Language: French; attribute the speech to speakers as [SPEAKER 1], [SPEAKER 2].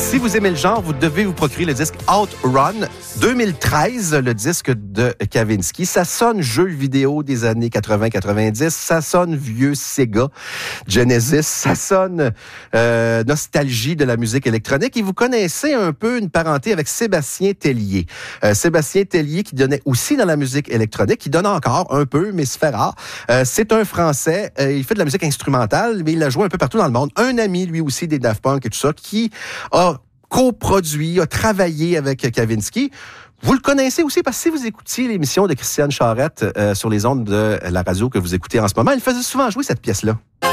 [SPEAKER 1] Si vous aimez le genre, vous devez vous procurer le disque Outrun 2013, le disque de Kavinsky. Ça sonne jeu vidéo des années 80-90, ça sonne vieux Sega, Genesis, ça sonne nostalgie de la musique électronique. Et vous connaissez un peu une parenté avec Sébastien Tellier. Sébastien Tellier qui donnait aussi dans la musique électronique, qui donne encore un peu, mais c'est fait rare. C'est un Français, il fait de la musique instrumentale, mais il a joué un peu partout dans le monde. Un ami, lui aussi, des Daft Punk et tout ça, qui a coproduit, a travaillé avec Kavinsky. Vous le connaissez aussi parce que si vous écoutiez l'émission de Christiane Charette sur les ondes de la radio que vous écoutez en ce moment, il faisait souvent jouer cette pièce-là.